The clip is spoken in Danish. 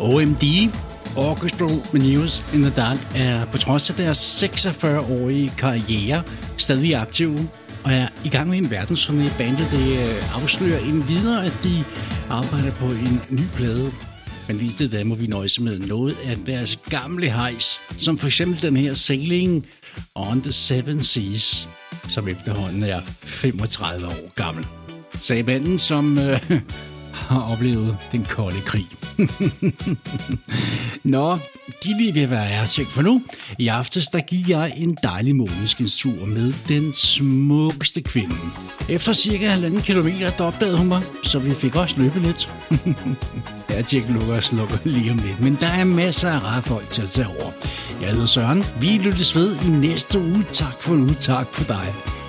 OMD, Orchestral Maneuvers in the Dark, er på trods af deres 46-årige karriere stadig aktive og er i gang med en verdensturné. Bandet afslører endvidere, at de arbejder på en ny plade. Men lige til da må vi nøjes med noget af deres gamle hejs, som for eksempel den her Sailing on the Seven Seas, som efterhånden er 35 år gammel. Sagde manden, som har oplevet den kolde krig. Nå, de lige ved hvad jeg tænkt for nu. I aftes der gik jeg en dejlig måneskinstur med den smukkeste kvinde. Efter cirka 1,5 kilometer, der opdagede hun mig, så vi fik også løbet lidt. Jeg lukker og slukker lige om lidt, men der er masser af rare folk til at tage over. Jeg hedder Søren. Vi lyttes ved i næste uge. Tak for nu. Tak for dig.